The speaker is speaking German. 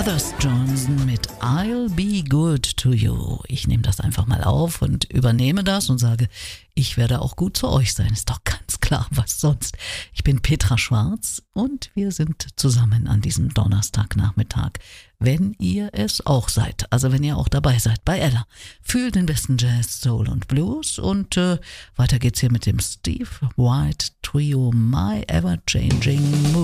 Brothers Johnson mit I'll Be Good to You. Ich nehme das einfach mal auf und übernehme das und sage, ich werde auch gut zu euch sein. Ist doch ganz klar, was sonst. Ich bin Petra Schwarz und wir sind zusammen an diesem Donnerstagnachmittag, wenn ihr es auch seid. Also wenn ihr auch dabei seid bei Ella. Für den besten Jazz, Soul und Blues. Und weiter geht's hier mit dem Steve White Trio My Ever Changing Mood.